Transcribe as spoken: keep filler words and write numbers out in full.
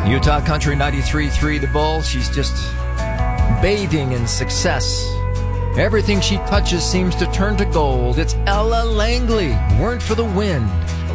Utah Country ninety-three point three The Bull. She's just bathing in success. Everything she touches seems to turn to gold. It's Ella Langley. Weren't for the Wind.